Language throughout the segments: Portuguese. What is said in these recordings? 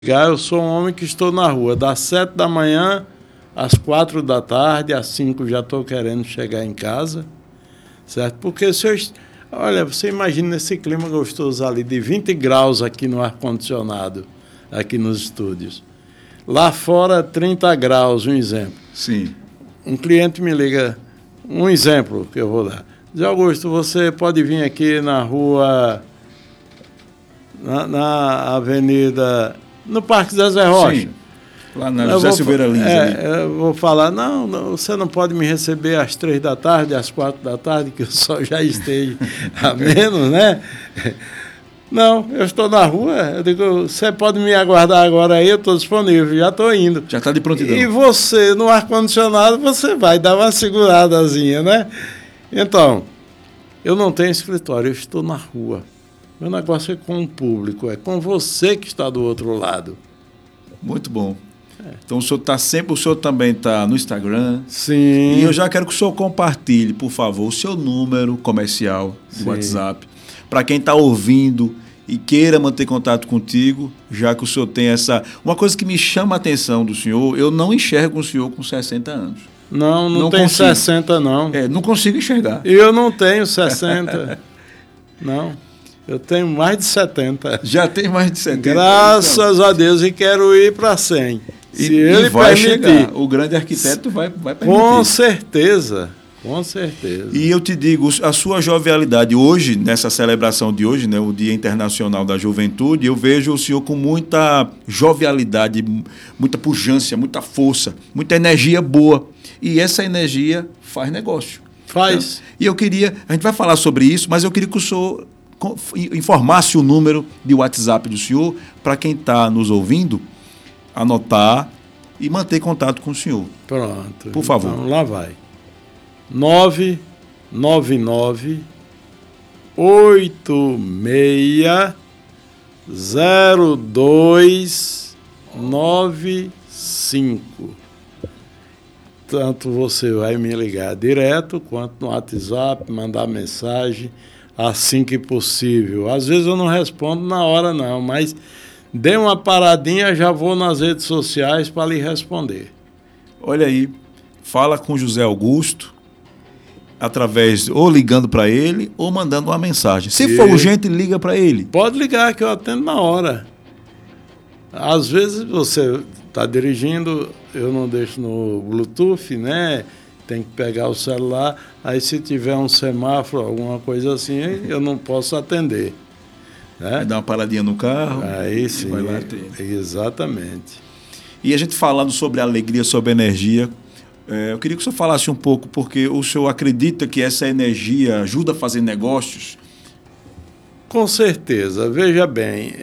Eu sou um homem que estou na rua das 7 da manhã às 4 da tarde, às 5 já estou querendo chegar em casa, certo? Porque se eu... Olha, você imagina esse clima gostoso ali, de 20 graus aqui no ar-condicionado, aqui nos estúdios. Lá fora, 30 graus, um exemplo. Sim. Um cliente me liga, um exemplo que eu vou dar. Diz, Augusto, você pode vir aqui na rua, na avenida, no Parque Zezé Rocha. Sim. Lá na José Silveira Lins. Eu vou falar, não, você não pode me receber às 3 da tarde, às 4 da tarde, que o sol já esteja a menos, né? Não, eu estou na rua, eu digo, você pode me aguardar agora aí, eu estou disponível, já estou indo. Já está de prontidão. E você, no ar-condicionado, você vai dar uma seguradazinha, né? Então, eu não tenho escritório, eu estou na rua. Meu negócio é com o público, é com você que está do outro lado. Muito bom. Então o senhor está sempre, o senhor também está no Instagram. Sim. E eu já quero que o senhor compartilhe, por favor, o seu número comercial do WhatsApp, para quem está ouvindo e queira manter contato contigo, já que o senhor tem essa... Uma coisa que me chama a atenção do senhor, eu não enxergo o senhor com 60 anos. Não tem consigo. 60, não. Não consigo enxergar. Eu não tenho 60. Não. Eu tenho mais de 70. Já tem mais de 70. Graças a Deus, e quero ir para 100. Se ele vai permitir. Chegar. O grande arquiteto vai permitir. Com certeza. Com certeza. E eu te digo, a sua jovialidade hoje, nessa celebração de hoje, né, o Dia Internacional da Juventude, eu vejo o senhor com muita jovialidade, muita pujança, muita força, muita energia boa. E essa energia faz negócio. Faz. Né? E eu queria, a gente vai falar sobre isso, mas eu queria que o senhor informasse o número de WhatsApp do senhor para quem está nos ouvindo anotar e manter contato com o senhor. Pronto. Por favor. Então, lá vai. 999 86 0295. Tanto você vai me ligar direto, quanto no WhatsApp, mandar mensagem assim que possível. Às vezes eu não respondo na hora, não, mas dê uma paradinha, já vou nas redes sociais para lhe responder. Olha aí, fala com José Augusto, através, ou ligando para ele, ou mandando uma mensagem. Se for urgente, liga para ele. Pode ligar, que eu atendo na hora. Às vezes você está dirigindo, eu não deixo no Bluetooth, né? Tem que pegar o celular, aí se tiver um semáforo, alguma coisa assim, eu não posso atender. Né? Dá uma paradinha no carro. Aí sim, vai lá ter. Exatamente. E a gente falando sobre alegria, sobre energia, eu queria que o senhor falasse um pouco, porque o senhor acredita que essa energia ajuda a fazer negócios? Com certeza. Veja bem,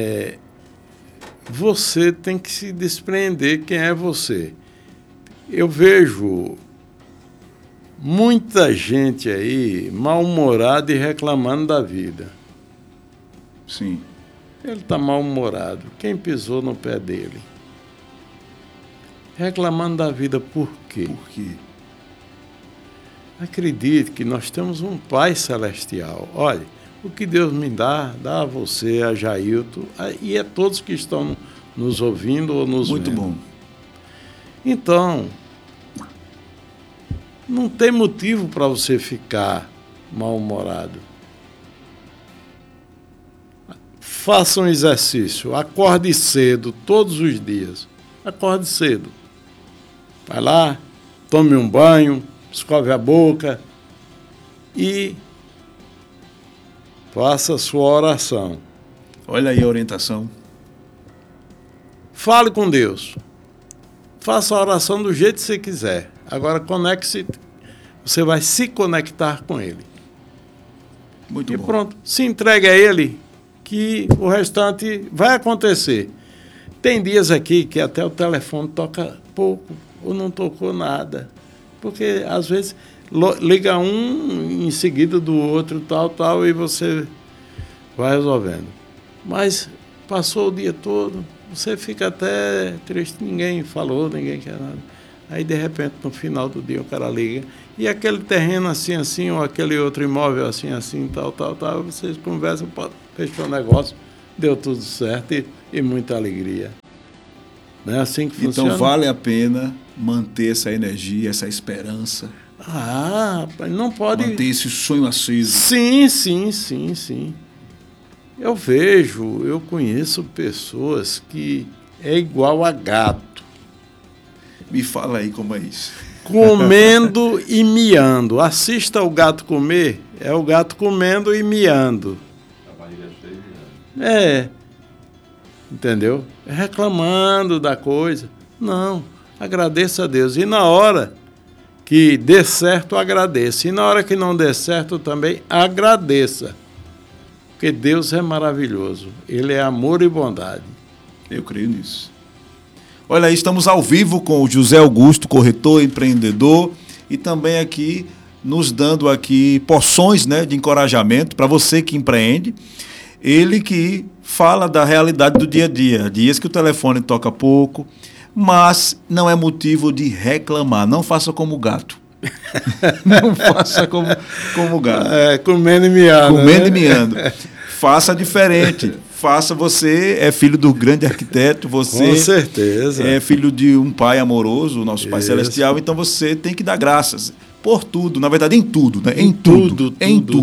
você tem que se despreender quem é você. Eu vejo muita gente aí mal-humorada e reclamando da vida. Sim. Ele está mal-humorado. Quem pisou no pé dele? Reclamando da vida por quê? Por quê? Acredite que nós temos um Pai Celestial. Olha, o que Deus me dá a você, a Jailton, e a todos que estão nos ouvindo ou nos vendo. Muito bom. Então, não tem motivo para você ficar mal-humorado. Faça um exercício, acorde cedo, todos os dias. Acorde cedo. Vai lá, tome um banho, escove a boca e faça a sua oração. Olha aí a orientação. Fale com Deus. Faça a oração do jeito que você quiser. Agora conecte-se, você vai se conectar com Ele. Muito bom. E pronto, se entregue a Ele, que o restante vai acontecer. Tem dias aqui que até o telefone toca pouco, ou não tocou nada. Porque, às vezes, liga um em seguida do outro, tal, e você vai resolvendo. Mas passou o dia todo, você fica até triste, ninguém falou, ninguém quer nada. Aí, de repente, no final do dia, o cara liga. E aquele terreno assim, ou aquele outro imóvel assim, tal, vocês conversam, fechou o negócio, deu tudo certo e muita alegria. Não é assim que funciona? Então vale a pena manter essa energia, essa esperança. Rapaz, não pode... Manter esse sonho aceso. Sim. Eu conheço pessoas que é igual a gato. Me fala aí como é isso. Comendo e miando. Assista o gato comer, é o gato comendo e miando. A barriga cheia. Entendeu? Reclamando da coisa. Não, agradeça a Deus. E na hora que dê certo, agradeça. E na hora que não dê certo também, agradeça. Porque Deus é maravilhoso. Ele é amor e bondade. Eu creio nisso. Olha aí, estamos ao vivo com o José Augusto, corretor, empreendedor, e também aqui nos dando aqui porções, né, de encorajamento para você que empreende. Ele que fala da realidade do dia a dia. Dias que o telefone toca pouco, mas não é motivo de reclamar. Não faça como o gato. Não faça como o gato. Comendo e miando. Comendo e miando. Faça diferente. Você é filho do grande arquiteto, você com certeza é filho de um pai amoroso, o nosso Pai Celestial, então você tem que dar graças por tudo, na verdade em tudo, né? Em tudo.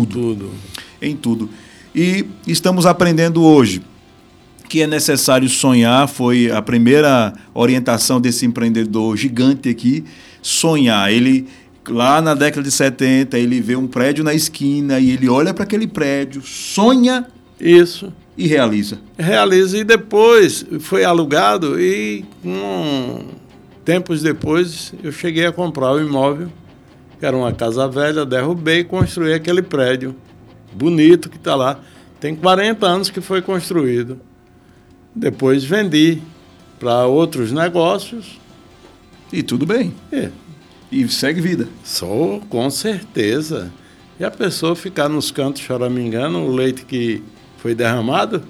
E estamos aprendendo hoje que é necessário sonhar, foi a primeira orientação desse empreendedor gigante aqui, sonhar. Ele, lá na década de 70, ele vê um prédio na esquina e ele olha para aquele prédio, sonha isso e realiza. E depois foi alugado e tempos depois eu cheguei a comprar o imóvel, que era uma casa velha, derrubei e construí aquele prédio bonito que está lá. Tem 40 anos que foi construído. Depois vendi para outros negócios. E tudo bem. E segue vida. Com certeza. E a pessoa ficar nos cantos choramingando o leite que foi derramado?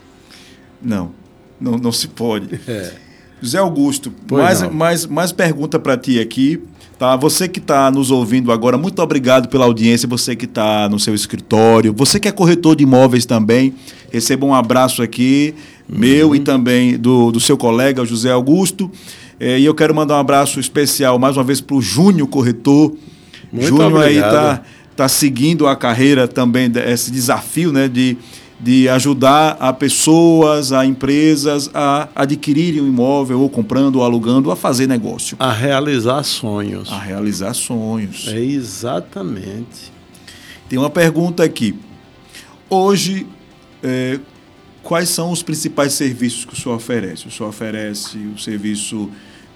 Não se pode. José Augusto, mais pergunta para ti aqui. Tá? Você que está nos ouvindo agora, muito obrigado pela audiência. Você que está no seu escritório, você que é corretor de imóveis também, receba um abraço aqui, meu e também do seu colega, José Augusto. E eu quero mandar um abraço especial mais uma vez para o Júnior, corretor. Muito Júnior obrigado. Aí está seguindo a carreira também, esse desafio, né, de ajudar a pessoas, a empresas a adquirirem um imóvel, ou comprando, ou alugando, a fazer negócio. A realizar sonhos. É exatamente. Tem uma pergunta aqui. Hoje, quais são os principais serviços que o senhor oferece? O senhor oferece o serviço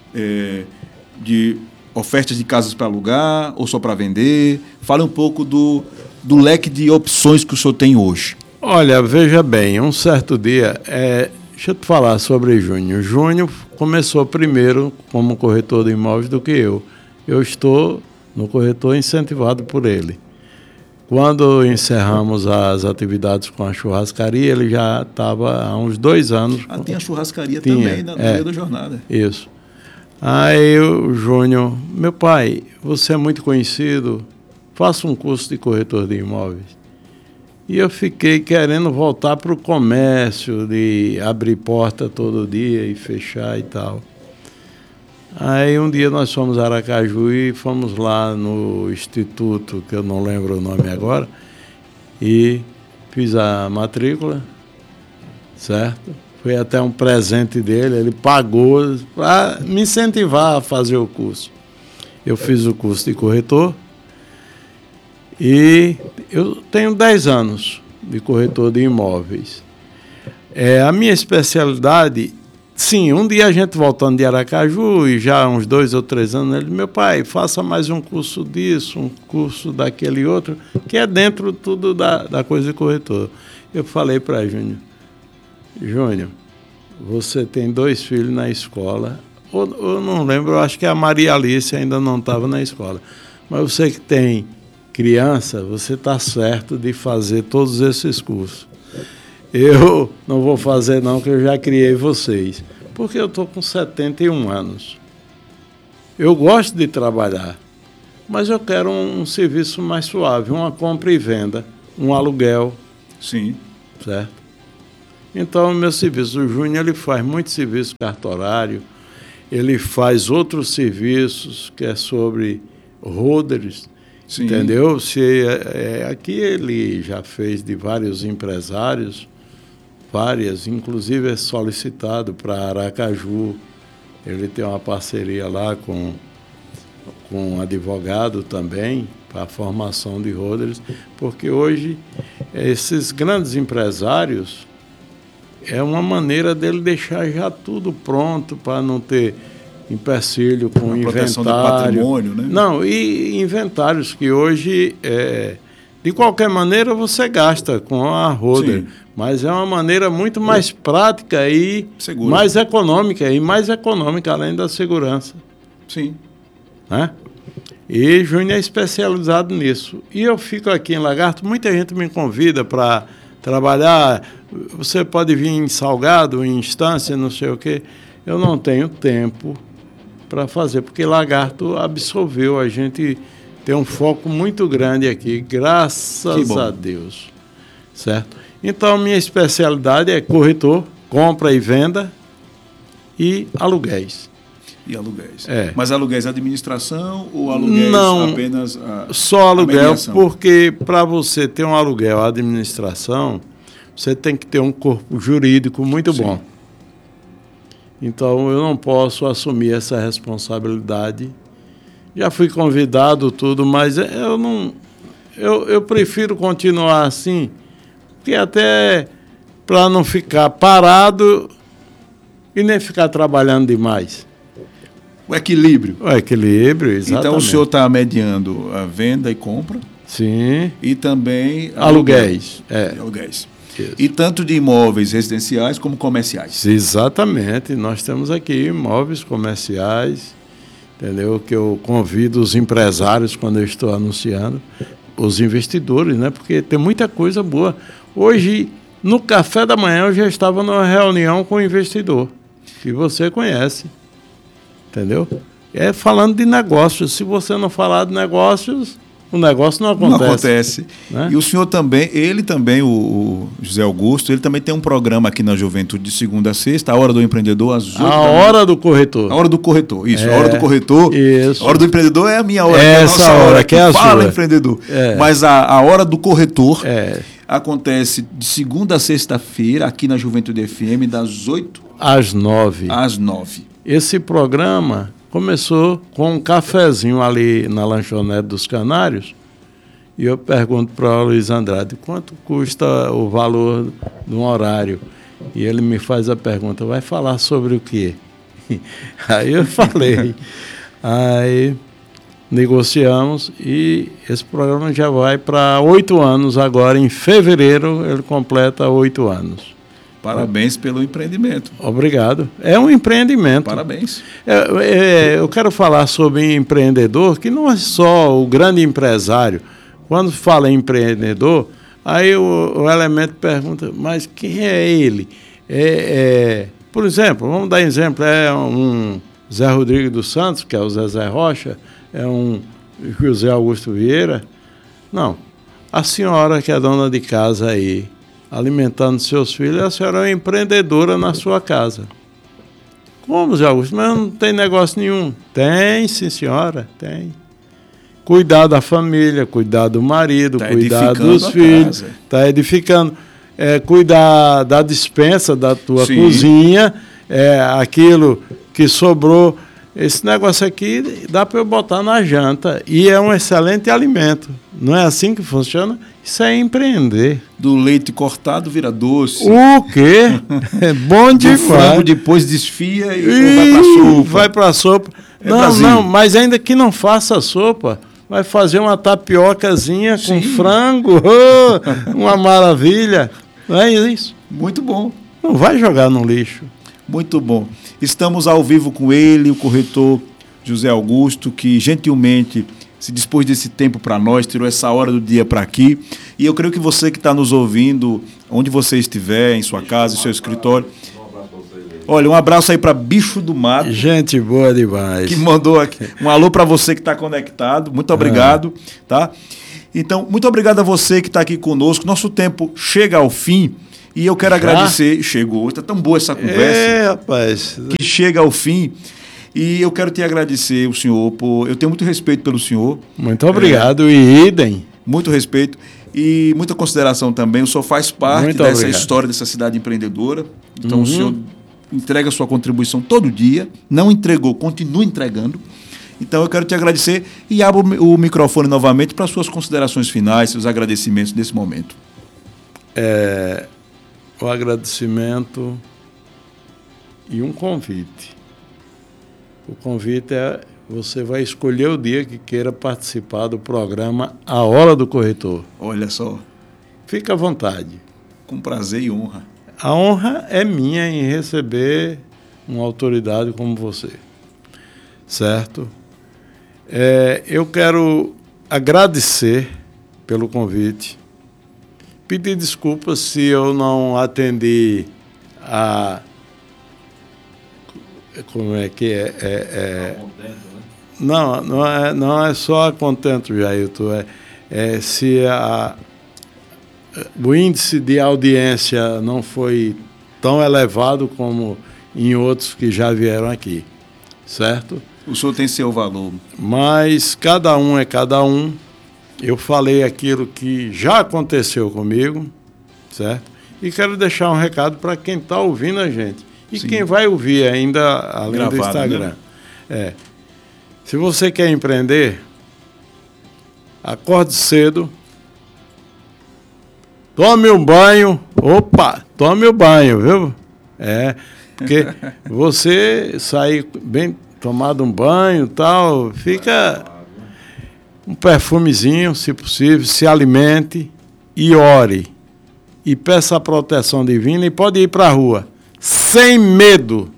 de ofertas de casas para alugar ou só para vender? Fale um pouco do leque de opções que o senhor tem hoje. Olha, veja bem, um certo dia, deixa eu te falar sobre Júnior. Júnior começou primeiro como corretor de imóveis do que eu. Eu estou no corretor incentivado por ele. Quando encerramos as atividades com a churrascaria, ele já estava há uns 2 anos. Tem a churrascaria também no meio da jornada. Isso. Aí o Júnior, meu pai, você é muito conhecido, faça um curso de corretor de imóveis. E eu fiquei querendo voltar para o comércio, de abrir porta todo dia e fechar e tal. Aí um dia nós fomos a Aracaju e fomos lá no instituto, que eu não lembro o nome agora, e fiz a matrícula, certo? Foi até um presente dele, ele pagou para me incentivar a fazer o curso. Eu fiz o curso de corretor. E eu tenho 10 anos de corretor de imóveis. A minha especialidade, sim, um dia a gente voltando de Aracaju, e já há uns 2 ou 3 anos, ele disse, meu pai, faça mais um curso disso, um curso daquele outro, que é dentro tudo da coisa de corretor. Eu falei para Júnior, você tem 2 filhos na escola, eu não lembro, eu acho que a Maria Alice ainda não estava na escola, mas você que tem criança, você está certo de fazer todos esses cursos. Eu não vou fazer não, que eu já criei vocês. Porque eu estou com 71 anos. Eu gosto de trabalhar, mas eu quero um serviço mais suave, uma compra e venda, um aluguel. Sim. Certo? Então, o meu serviço, o Júnior, ele faz muito serviço cartorário, ele faz outros serviços que é sobre holders, Sim. entendeu? Aqui ele já fez de vários empresários, inclusive é solicitado para Aracaju. Ele tem uma parceria lá com um advogado também para a formação de holders, porque hoje esses grandes empresários é uma maneira dele deixar já tudo pronto para não ter empecilho com uma inventário. Proteção do patrimônio, né? Não, e inventários que hoje, de qualquer maneira, você gasta com a holder. Sim. Mas é uma maneira muito mais prática e segura. Mais econômica, além da segurança. Sim. Né? E Júnior é especializado nisso. E eu fico aqui em Lagarto, muita gente me convida para trabalhar. Você pode vir em Salgado, em Estância, não sei o quê. Eu não tenho tempo para fazer, porque Lagarto absorveu. A gente tem um foco muito grande aqui, graças a Deus. Certo? Então, minha especialidade é corretor, compra e venda e aluguéis. E aluguéis. Mas aluguéis administração ou aluguéis apenas só aluguel, porque para você ter um aluguel administração, você tem que ter um corpo jurídico muito bom. Então, eu não posso assumir essa responsabilidade. Já fui convidado, tudo, mas eu prefiro continuar assim, porque até para não ficar parado e nem ficar trabalhando demais. O equilíbrio. O equilíbrio, exatamente. Então, o senhor está mediando a venda e compra. Sim. E também aluguéis. Aluguéis. Isso. E tanto de imóveis residenciais como comerciais. Exatamente. Nós temos aqui imóveis comerciais, entendeu? Que eu convido os empresários, quando eu estou anunciando, os investidores, né? Porque tem muita coisa boa. Hoje, no café da manhã, eu já estava numa reunião com o investidor, que você conhece, entendeu? É falando de negócios. Se você não falar de negócios, o negócio não acontece. Não acontece. Né? E o senhor também, o José Augusto, ele também tem um programa aqui na Juventude de segunda a sexta, a Hora do Empreendedor, às 8 A Hora do Corretor. A Hora do Corretor, isso. A Hora do Corretor. Isso. A Hora do Empreendedor é a minha hora. Essa hora que é a fala sua. Empreendedor. Mas a Hora do Corretor acontece de segunda a sexta-feira, aqui na Juventude FM, das 8 às 9. Às 9. Esse programa começou com um cafezinho ali na lanchonete dos Canários, e eu pergunto para o Luiz Andrade, quanto custa o valor de um horário? E ele me faz a pergunta, vai falar sobre o quê? Aí eu falei, aí negociamos e esse programa já vai para 8 anos agora, em fevereiro ele completa 8 anos. Parabéns pelo empreendimento. Obrigado. É um empreendimento. Parabéns. Eu quero falar sobre empreendedor, que não é só o grande empresário. Quando fala em empreendedor, aí o elemento pergunta, mas quem é ele? Por exemplo, vamos dar exemplo, é um Zé Rodrigues dos Santos, que é o Zezé Rocha, é um José Augusto Vieira. Não. A senhora que é dona de casa aí, alimentando seus filhos, a senhora é uma empreendedora na sua casa. Como, Zé Augusto? Mas não tem negócio nenhum. Tem, sim, senhora, tem. Cuidar da família, cuidar do marido, cuidar dos filhos. Está edificando. Cuidar da despensa da tua cozinha, aquilo que sobrou. Esse negócio aqui dá para eu botar na janta e é um excelente alimento. Não é assim que funciona? Isso é empreender. Do leite cortado vira doce. O quê? É bom demais. O frango depois desfia e vai para sopa. Vai para sopa. Não, mas ainda que não faça sopa, vai fazer uma tapiocazinha com frango. Oh, uma maravilha. Não é isso? Muito bom. Não vai jogar no lixo. Muito bom. Estamos ao vivo com ele, o corretor José Augusto, que gentilmente se dispôs desse tempo para nós, tirou essa hora do dia para aqui. E eu creio que você que está nos ouvindo, onde você estiver, em sua casa, em seu escritório. Olha, um abraço aí para Bicho do Mato. Gente boa demais. Que mandou aqui. Um alô para você que está conectado. Muito obrigado. Tá? Então, muito obrigado a você que está aqui conosco. Nosso tempo chega ao fim. E eu quero agradecer, chegou, está tão boa essa conversa, rapaz, que chega ao fim. E eu quero te agradecer, o senhor, eu tenho muito respeito pelo senhor. Muito obrigado, e idem. Muito respeito e muita consideração também. O senhor faz parte dessa história dessa cidade empreendedora. Então, o senhor entrega a sua contribuição todo dia. Não entregou, continua entregando. Então, eu quero te agradecer e abro o microfone novamente para suas considerações finais, seus agradecimentos nesse momento. O agradecimento e um convite. O convite é: você vai escolher o dia que queira participar do programa A Hora do Corretor. Olha só. Fica à vontade. Com prazer e honra. A honra é minha em receber uma autoridade como você. Certo? Eu quero agradecer pelo convite. Pedir desculpas se eu não atendi a... Como é que é? Não é só a contento, Jailton. Se o índice de audiência não foi tão elevado como em outros que já vieram aqui, certo? O senhor tem seu valor. Mas cada um é cada um. Eu falei aquilo que já aconteceu comigo, certo? E quero deixar um recado para quem está ouvindo a gente. E Sim. Quem vai ouvir ainda, além gravado, do Instagram. Né? Se você quer empreender, acorde cedo, tome um banho. Tome o banho, viu? Porque você sair bem tomado um banho e tal, fica um perfumezinho, se possível, se alimente e ore. E peça a proteção divina e pode ir para a rua. Sem medo.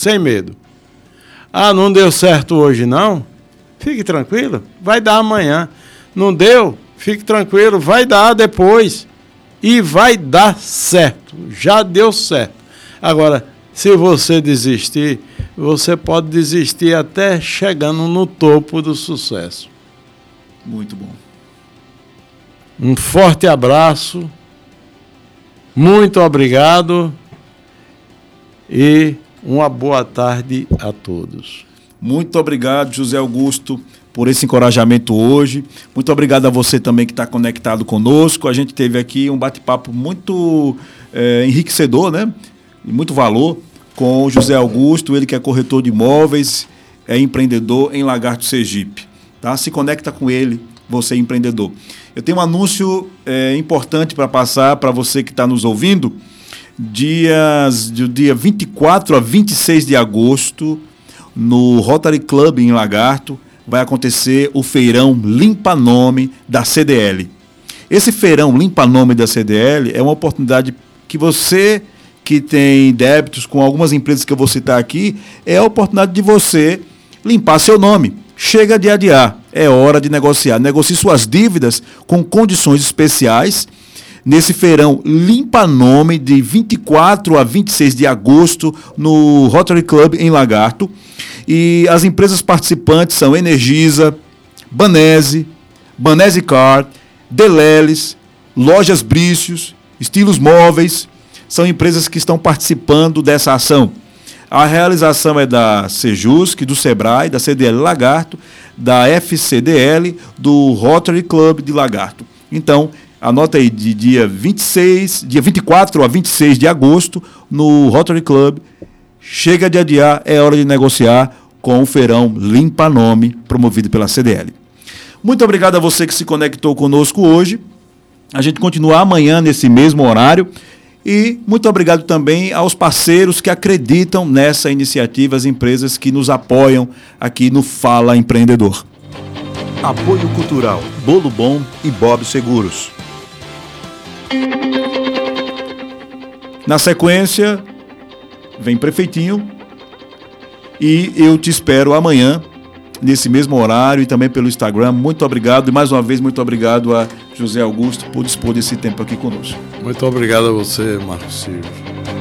Não deu certo hoje não? Fique tranquilo, vai dar amanhã. Não deu? Fique tranquilo, vai dar depois. E vai dar certo, já deu certo. Agora, se você desistir, você pode desistir até chegando no topo do sucesso. Muito bom. Um forte abraço, muito obrigado. E uma boa tarde a todos. Muito obrigado, José Augusto, por esse encorajamento hoje. Muito obrigado a você também que está conectado conosco. A gente teve aqui um bate-papo muito enriquecedor, né? E muito valor com o José Augusto, ele que é corretor de imóveis, é empreendedor em Lagarto, Sergipe. Tá? Se conecta com ele, você empreendedor. Eu tenho um anúncio importante para passar para você que está nos ouvindo. Do dia 24 a 26 de agosto, no Rotary Club em Lagarto, vai acontecer o feirão Limpa Nome da CDL. Esse feirão Limpa Nome da CDL é uma oportunidade que você que tem débitos com algumas empresas que eu vou citar aqui, é a oportunidade de você limpar seu nome. Chega de adiar, é hora de negociar. Negocie suas dívidas com condições especiais. Nesse feirão Limpa Nome, de 24 a 26 de agosto, no Rotary Club em Lagarto. E as empresas participantes são Energisa, Banese Car, Deleles, Lojas Brícios, Estilos Móveis. São empresas que estão participando dessa ação. A realização é da Sejusc, do Sebrae, da CDL Lagarto, da FCDL, do Rotary Club de Lagarto. Então, anota aí, de dia 24 a 26 de agosto, no Rotary Club. Chega de adiar, é hora de negociar com o feirão Limpa Nome, promovido pela CDL. Muito obrigado a você que se conectou conosco hoje. A gente continua amanhã nesse mesmo horário. E muito obrigado também aos parceiros que acreditam nessa iniciativa, as empresas que nos apoiam aqui no Fala Empreendedor. Apoio Cultural, Bolo Bom e Bob Seguros. Na sequência, vem Prefeitinho e eu te espero amanhã, nesse mesmo horário e também pelo Instagram. Muito obrigado e mais uma vez muito obrigado a José Augusto por dispor desse tempo aqui conosco. Muito obrigado a você, Marcos Silva.